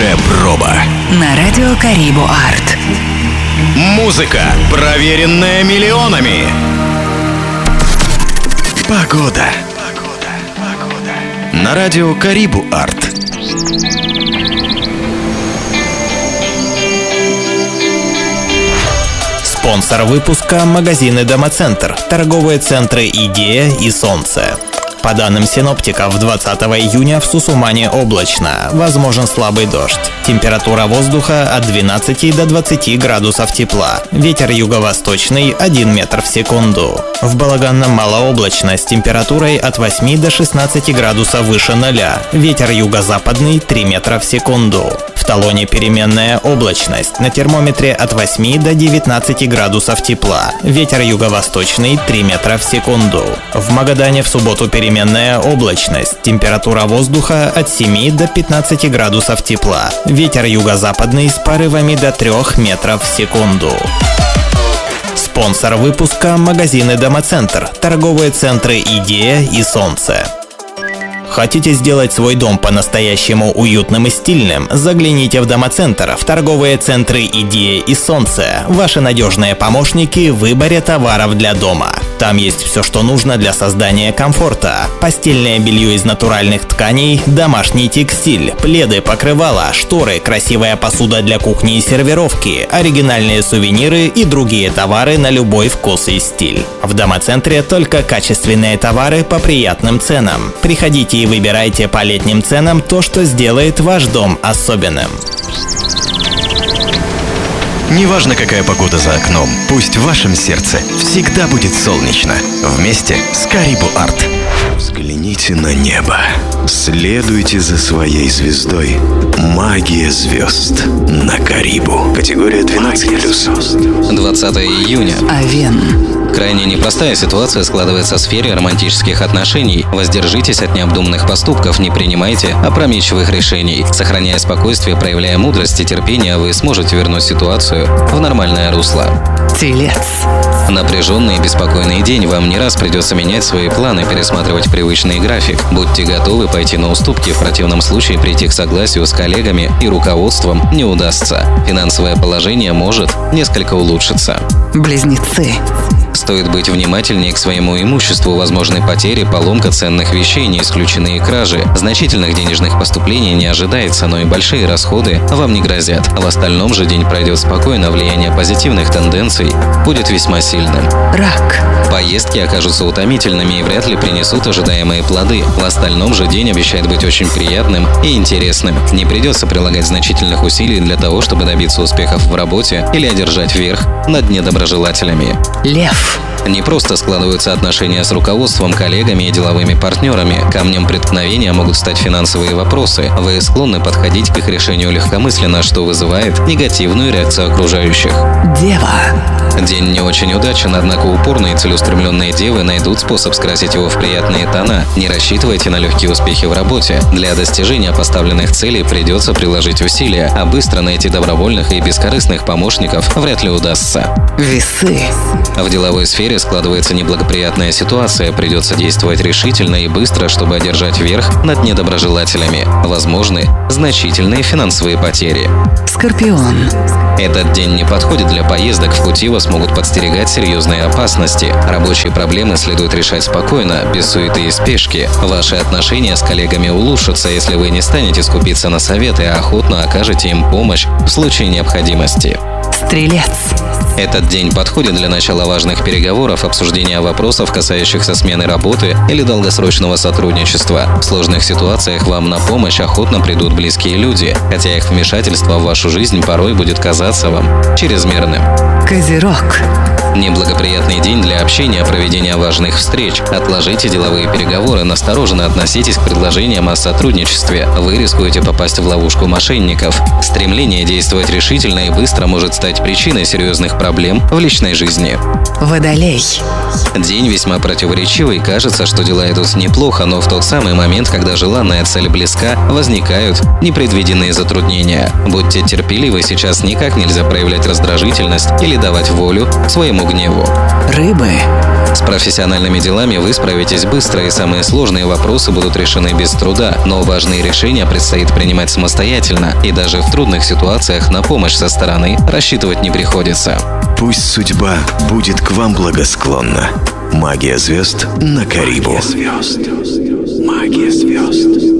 Первая проба. На радио Карибу Арт. Музыка, проверенная миллионами. Погода. На радио Карибу Арт. Спонсор выпуска — магазины «Домоцентр», торговые центры «Идея» и «Солнце». По данным синоптиков, 20 июня в Сусумане облачно, возможен слабый дождь. Температура воздуха от 12 до 20 градусов тепла. Ветер юго-восточный 1 метр в секунду. В Балаганном малооблачно с температурой от 8 до 16 градусов выше 0. Ветер юго-западный 3 метра в секунду. В Талоне переменная облачность. На термометре от 8 до 19 градусов тепла. Ветер юго-восточный 3 метра в секунду. В Магадане в субботу переменная облачность. Температура воздуха от 7 до 15 градусов тепла. Ветер юго-западный с порывами до 3 метров в секунду. Спонсор выпуска — магазины «Домоцентр», торговые центры «Идея» и «Солнце». Хотите сделать свой дом по-настоящему уютным и стильным? Загляните в Домоцентр, в торговые центры «Идея» и «Солнце». Ваши надежные помощники в выборе товаров для дома. Там есть все, что нужно для создания комфорта. Постельное белье из натуральных тканей, домашний текстиль, пледы, покрывала, шторы, красивая посуда для кухни и сервировки, оригинальные сувениры и другие товары на любой вкус и стиль. В Домоцентре только качественные товары по приятным ценам. Приходите и выбирайте по летним ценам то, что сделает ваш дом особенным. Неважно, какая погода за окном, пусть в вашем сердце всегда будет солнечно. Вместе с Карибу Арт. Взгляните на небо. Следуйте за своей звездой. Магия звезд на Карибу. Категория 12+. 20 июня. Овен. Крайне непростая ситуация складывается в сфере романтических отношений. Воздержитесь от необдуманных поступков, не принимайте опрометчивых решений. Сохраняя спокойствие, проявляя мудрость и терпение, вы сможете вернуть ситуацию в нормальное русло. Телец. Напряженный и беспокойный день. Вам не раз придется менять свои планы, пересматривать привычный график. Будьте готовы пойти на уступки, в противном случае прийти к согласию с коллегами и руководством не удастся. Финансовое положение может несколько улучшиться. Близнецы. Стоит быть внимательнее к своему имуществу. Возможны потери, поломка ценных вещей, не исключены кражи. Значительных денежных поступлений не ожидается, но и большие расходы вам не грозят. В остальном же день пройдет спокойно, влияние позитивных тенденций будет весьма сильным. Рак. Поездки окажутся утомительными и вряд ли принесут ожидаемые плоды. В остальном же день обещает быть очень приятным и интересным. Не придется прилагать значительных усилий для того, чтобы добиться успехов в работе или одержать верх над недоброжелателями. Лев. Не просто складываются отношения с руководством, коллегами и деловыми партнерами. Камнем преткновения могут стать финансовые вопросы. Вы склонны подходить к их решению легкомысленно, что вызывает негативную реакцию окружающих. Дева. День не очень удачен, однако упорные и целеустремленные девы найдут способ скрасить его в приятные тона. Не рассчитывайте на легкие успехи в работе. Для достижения поставленных целей придется приложить усилия, а быстро найти добровольных и бескорыстных помощников вряд ли удастся. Весы. В деловой сфере складывается неблагоприятная ситуация. Придется действовать решительно и быстро, чтобы одержать верх над недоброжелателями. Возможны значительные финансовые потери. Скорпион. Этот день не подходит для поездок. В пути вас могут подстерегать серьезные опасности. Рабочие проблемы следует решать спокойно, без суеты и спешки. Ваши отношения с коллегами улучшатся, если вы не станете скупиться на советы, а охотно окажете им помощь в случае необходимости. Стрелец. Этот день подходит для начала важных переговоров, обсуждения вопросов, касающихся смены работы или долгосрочного сотрудничества. В сложных ситуациях вам на помощь охотно придут близкие люди, хотя их вмешательство в вашу жизнь порой будет казаться вам чрезмерным. Козерог. Неблагоприятный день для общения, проведения важных встреч. Отложите деловые переговоры, настороженно относитесь к предложениям о сотрудничестве. Вы рискуете попасть в ловушку мошенников. Стремление действовать решительно и быстро может стать причиной серьезных проблем в личной жизни. Водолей. День весьма противоречивый. Кажется, что дела идут неплохо, но в тот самый момент, когда желанная цель близка, возникают непредвиденные затруднения. Будьте терпеливы, сейчас никак нельзя проявлять раздражительность или давать волю своему гневу. Рыбы. С профессиональными делами вы справитесь быстро, и самые сложные вопросы будут решены без труда, но важные решения предстоит принимать самостоятельно, и даже в трудных ситуациях на помощь со стороны рассчитывать не приходится. Пусть судьба будет к вам благосклонна. Магия звезд на Карибу. Магия звезд.